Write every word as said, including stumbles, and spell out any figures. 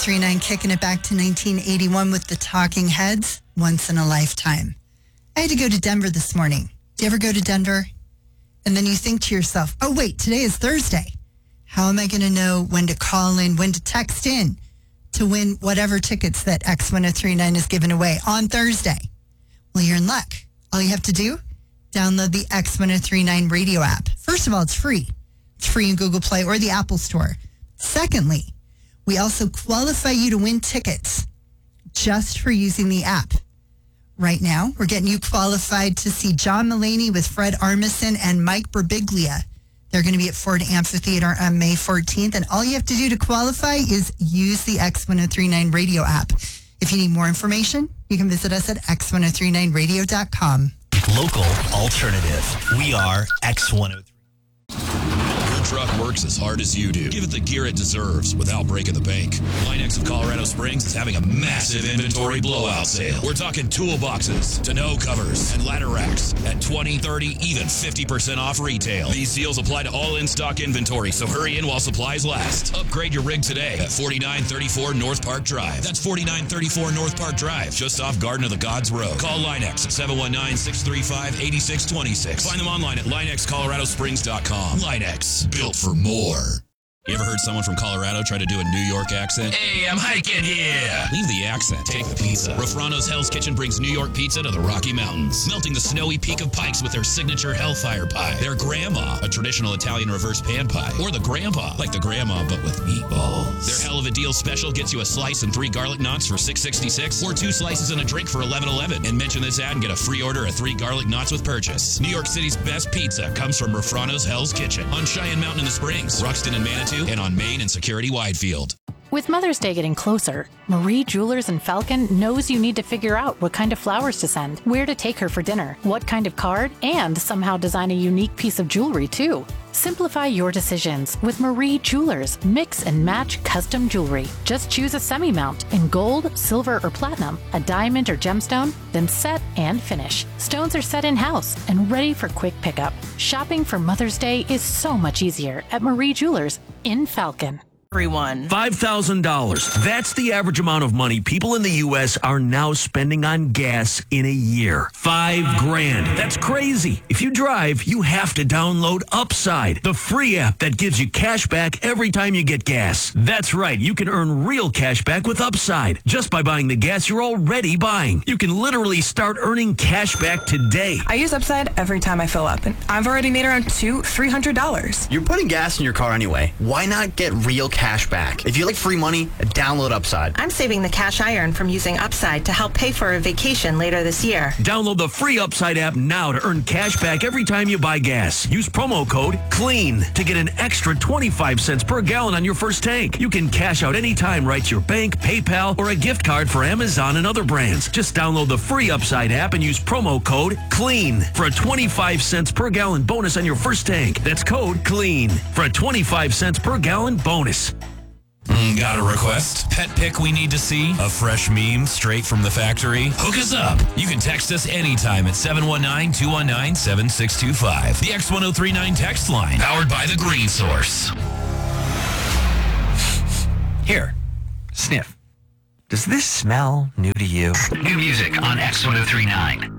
three point nine, kicking it back to nineteen eighty-one with the Talking Heads, Once in a Lifetime. I had to go to Denver this morning. Do you ever go to Denver? And then you think to yourself, oh, wait, today is Thursday. How am I going to know when to call in, when to text in to win whatever tickets that X one oh three point nine is giving away on Thursday? Well, you're in luck. All you have to do, download the X one oh three point nine radio app. First of all, it's free. It's free in Google Play or the Apple Store. Secondly, we also qualify you to win tickets just for using the app. Right now, we're getting you qualified to see John Mulaney with Fred Armisen and Mike Birbiglia. They're going to be at Ford Amphitheater on May fourteenth. And all you have to do to qualify is use the X one oh three point nine radio app. If you need more information, you can visit us at x one oh three nine radio dot com. Local alternative. We are X one oh three. Your truck works as hard as you do. Give it the gear it deserves without breaking the bank. Linex of Colorado Springs is having a massive inventory blowout sale. We're talking toolboxes, tonneau covers, and ladder racks at twenty, thirty, even fifty percent off retail. These deals apply to all in-stock inventory, so hurry in while supplies last. Upgrade your rig today at forty-nine thirty-four North Park Drive. That's forty-nine thirty-four North Park Drive, just off Garden of the Gods Road. Call Linex at seven one nine, six three five, eight six two six. Find them online at linex colorado springs dot com. Linex, built for more. You ever heard someone from Colorado try to do a New York accent? Hey, I'm hiking here. Leave the accent. Take the pizza. Rafrano's Hell's Kitchen brings New York pizza to the Rocky Mountains, melting the snowy peak of Pikes with their signature Hellfire pie. Their Grandma, a traditional Italian reverse pan pie. Or the Grandpa, like the Grandma but with meatballs. Their Hell of a Deal special gets you a slice and three garlic knots for six sixty-six, or two slices and a drink for eleven eleven. And mention this ad and get a free order of three garlic knots with purchase. New York City's best pizza comes from Rafrano's Hell's Kitchen on Cheyenne Mountain in the Springs, Ruxton and Manitou, and on Main and Security Widefield. With Mother's Day getting closer, Marie Jewelers in Falcon knows you need to figure out what kind of flowers to send, where to take her for dinner, what kind of card, and somehow design a unique piece of jewelry too. Simplify your decisions with Marie Jewelers. Mix and match custom jewelry. Just choose a semi-mount in gold, silver, or platinum, a diamond or gemstone, then set and finish. Stones are set in-house and ready for quick pickup. Shopping for Mother's Day is so much easier at Marie Jewelers in Falcon. Everyone. five thousand dollars. That's the average amount of money people in the U S are now spending on gas in a year. Five grand. That's crazy. If you drive, you have to download Upside, the free app that gives you cash back every time you get gas. That's right. You can earn real cash back with Upside just by buying the gas you're already buying. You can literally start earning cash back today. I use Upside every time I fill up, and I've already made around two, three hundred dollars. You're putting gas in your car anyway. Why not get real cash back? If you like free money, download Upside. I'm saving the cash I earn from using Upside to help pay for a vacation later this year. Download the free Upside app now to earn cash back every time you buy gas. Use promo code CLEAN to get an extra twenty-five cents per gallon on your first tank. You can cash out anytime right to your bank, PayPal, or a gift card for Amazon and other brands. Just download the free Upside app and use promo code CLEAN for a twenty-five cents per gallon bonus on your first tank. That's code CLEAN for a twenty-five cents per gallon bonus. Mm, got a request? Pet pic we need to see? A fresh meme straight from the factory? Hook us up. You can text us anytime at seven one nine, two one nine, seven six two five. The X one oh three point nine text line, powered by the Green Source. Here, sniff. Does this smell new to you? New music on X one oh three point nine.